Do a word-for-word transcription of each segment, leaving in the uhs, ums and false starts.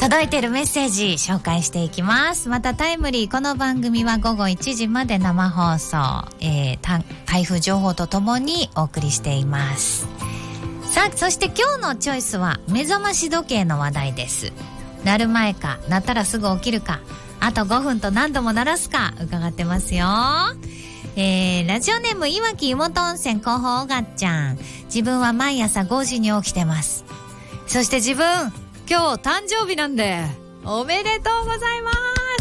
届いてるメッセージ紹介していきます。またタイムリー、この番組は午後いちじまで生放送、えー、台風情報とともにお送りしています。さあ、そして今日のチョイスは目覚まし時計の話題です。鳴る前か、鳴ったらすぐ起きるか、あとごふんと何度も鳴らすか伺ってますよ。えー、ラジオネームいわき湯本温泉広報おがっちゃん。自分は毎朝ごじに起きてます。そして自分今日誕生日なんでおめでとうございます。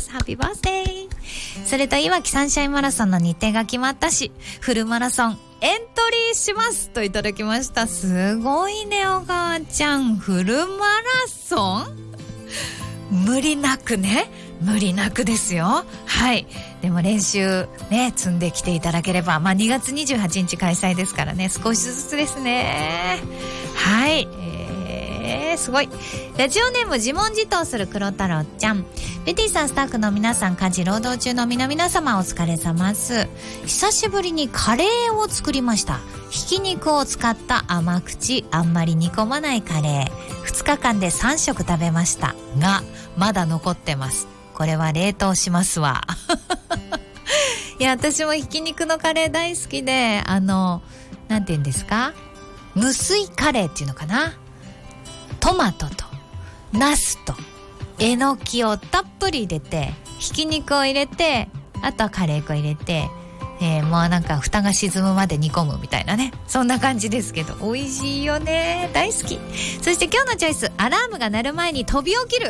ハッピーバースデー。それといわきサンシャインマラソンの日程が決まったし、フルマラソンエントリーしますといただきました。すごいね、お母ちゃん。フルマラソン無理なくね、無理なくですよ。はい。でも練習ね、積んできていただければ、まあにがつにじゅうはちにち開催ですからね、少しずつですね。はい。えー、すごい。ラジオネーム自問自答する黒太郎ちゃん。ベティさん、スタッフの皆さん、家事労働中の皆々様、お疲れ様です。久しぶりにカレーを作りました。ひき肉を使った甘口、あんまり煮込まないカレー。ふつかかんでさんしょく食べましたが、まだ残ってます。これは冷凍しますわ。いや、私もひき肉のカレー大好きで、あの、なんて言うんですか？無水カレーっていうのかな？トマトとナスとえのきをたっぷり入れて、ひき肉を入れて、あとはカレー粉入れて、えー、もうなんか蓋が沈むまで煮込むみたいなね、そんな感じですけど、美味しいよね。大好き。そして今日のチョイス、アラームが鳴る前に飛び起きる。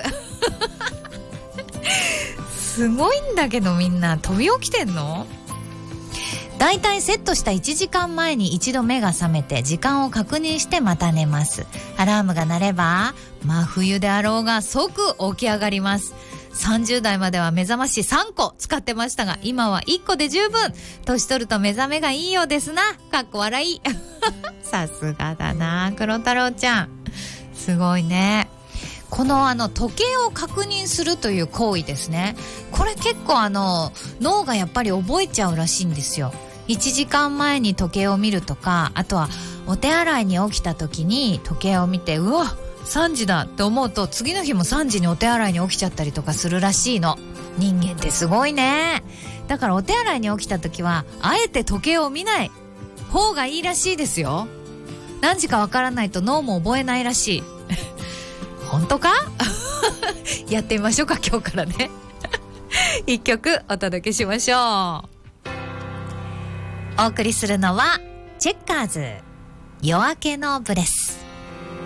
すごいんだけど、みんな飛び起きてんの？だいたいセットしたいちじかんまえに一度目が覚めて時間を確認してまた寝ます。アラームが鳴れば真冬であろうが即起き上がります。さんじゅうだいまでは目覚ましさんこ使ってましたが、今はいっこで十分。年取ると目覚めがいいようですな。かっこ笑い。さすがだな、黒太郎ちゃん。すごいね。このあの時計を確認するという行為ですね。これ結構あの脳がやっぱり覚えちゃうらしいんですよ。いちじかんまえに時計を見るとか、あとはお手洗いに起きた時に時計を見て、うわさんじだって思うと、次の日もさんじにお手洗いに起きちゃったりとかするらしいの。人間ってすごいね。だからお手洗いに起きた時はあえて時計を見ない方がいいらしいですよ。何時かわからないと脳も覚えないらしい。本当か？やってみましょうか、今日からね。一曲お届けしましょう。お送りするのはチェッカーズ、夜明けのブレス。